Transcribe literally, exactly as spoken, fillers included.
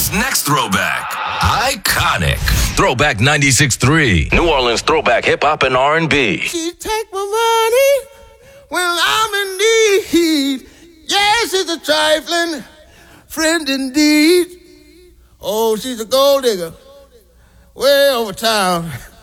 This next throwback, iconic. Throwback ninety-six point three. New Orleans throwback hip hop and R and B. She take my money when I'm in need. Yes, she's a trifling friend indeed. Oh, she's a gold digger way over town.